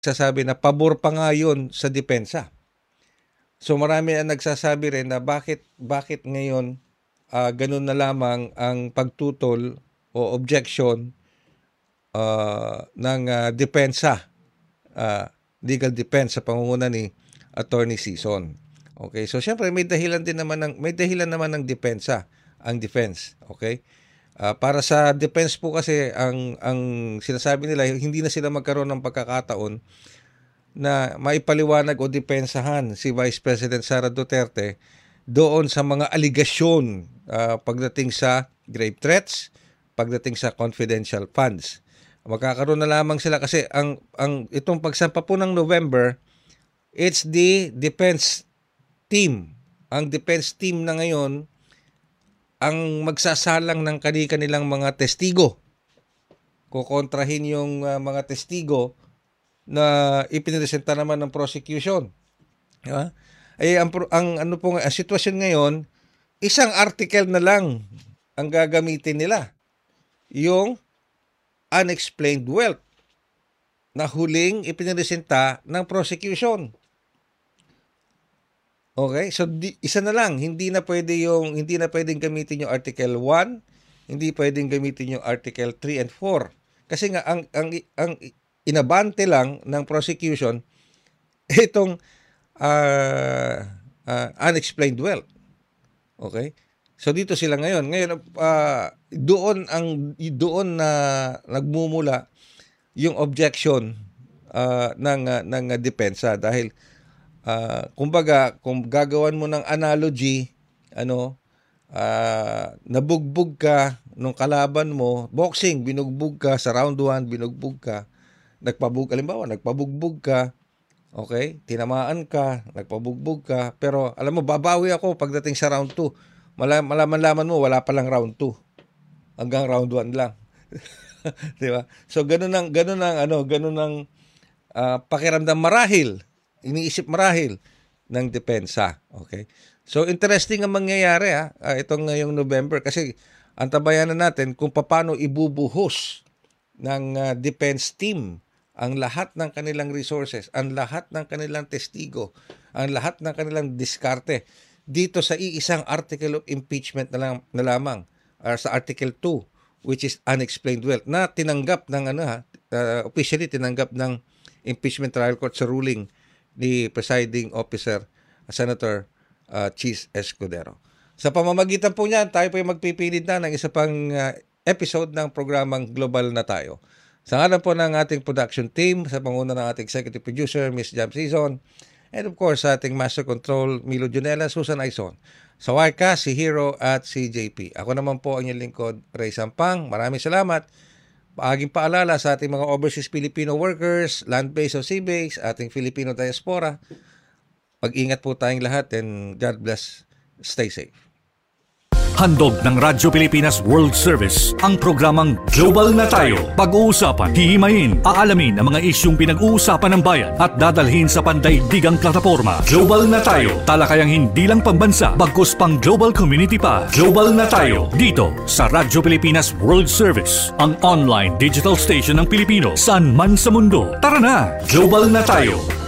nagsasabi na pabor pa nga yun sa depensa. So marami ang nagsasabi rin na bakit ngayon ganun na lamang ang pagtutol o objection ng depensa, legal defense sa pangunguna ni Attorney Sison. Okay, so syempre may dahilan naman ng depensa, ang defense, okay? Para sa defense po kasi ang sinasabi nila, hindi na sila magkaroon ng pagkakataon na maipaliwanag o depensahan si Vice President Sara Duterte doon sa mga aligasyon pagdating sa grave threats, pagdating sa confidential funds. Magkakaroon na lamang sila kasi ang itong pagsampa po ng November, it's the defense team. Ang defense team na ngayon ang magsasalang ng kanilang mga testigo. Kukontrahin yung mga testigo na ipiniresenta naman ng prosecution. Diba? Ay ang sitwasyon ngayon, isang article na lang ang gagamitin nila. Yung unexplained wealth na huling ipiniresenta ng prosecution. Okay, so isa na lang, hindi na pwedeng gamitin yung Article 1, hindi pwedeng gamitin yung Article 3 and 4. Kasi nga ang inabante lang ng prosecution itong unexplained wealth. Okay? So dito sila ngayon. Ngayon doon na nagmumula yung objection ng depensa dahil kumbaga, kung gagawan mo ng analogy, nabugbog ka nung kalaban mo, boxing, binugbog ka, sa round 1, binugbog ka, nagpabugbog ka, okay, tinamaan ka, nagpabugbog ka, pero alam mo, babawi ako pagdating sa round 2. Malaman mo, wala palang round 2. Hanggang round 1 lang. Diba? So, ganun ang pakiramdam iniisip marahil ng depensa. Okay? So, interesting ang mangyayari itong ngayong November kasi antabayanan natin kung paano ibubuhos ng defense team ang lahat ng kanilang resources, ang lahat ng kanilang testigo, ang lahat ng kanilang diskarte dito sa iisang article of impeachment na lamang, sa Article 2, which is unexplained wealth, na tinanggap ng officially tinanggap ng impeachment trial court sa ruling ni presiding officer Senator Chis Escudero. Sa pamamagitan po niyan, tayo po ay magpipilid na ng isa pang episode ng programang Global na Tayo. Sa ngalan po ng ating production team, sa panguna ng ating executive producer, Ms. Jam Season, and of course sa ating master control, Milo Junela, Susan Aizon. Sa Wirecast, si Hero at si JP. Ako naman po ang inyong lingkod, Ray Sampang. Maraming salamat. Paaging paalala sa ating mga overseas Filipino workers, land-based o sea-based, ating Filipino diaspora. Mag-ingat po tayong lahat and God bless. Stay safe. Handog ng Radyo Pilipinas World Service ang programang Global na Tayo. Pag-uusapan, hihimayin, aalamin ang mga isyung pinag-uusapan ng bayan at dadalhin sa pandaigdigang plataforma. Global na Tayo, talakayang hindi lang pambansa, bagkus pang global community pa. Global na Tayo, dito sa Radyo Pilipinas World Service, ang online digital station ng Pilipino saan man sa mundo. Tara na, Global na Tayo.